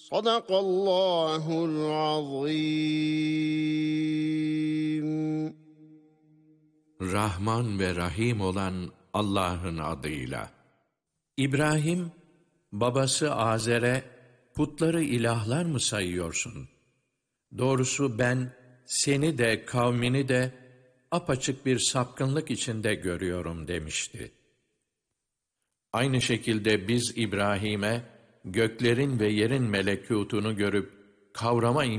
Sadakallahul azim. Rahman ve Rahim olan Allah'ın adıyla. İbrahim, babası Azer'e, putları ilahlar mı sayıyorsun? Doğrusu ben seni de kavmini de apaçık bir sapkınlık içinde görüyorum demişti. Aynı şekilde biz İbrahim'e göklerin ve yerin melekûtunu görüp kavrama